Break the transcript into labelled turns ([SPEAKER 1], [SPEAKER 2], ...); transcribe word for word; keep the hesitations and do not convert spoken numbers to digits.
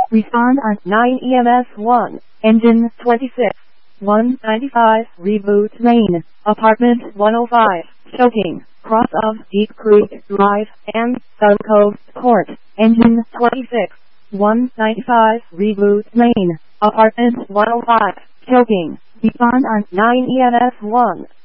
[SPEAKER 1] Respond on nine E M S one. Engine twenty-six. one ninety-five. Reboot lane. Apartment one oh five. Choking. Cross of Deep Creek Drive and Sun Cove Court. Engine twenty-six. one ninety-five. Reboot lane. Apartment one oh five. Choking. Respond on nine E M S one.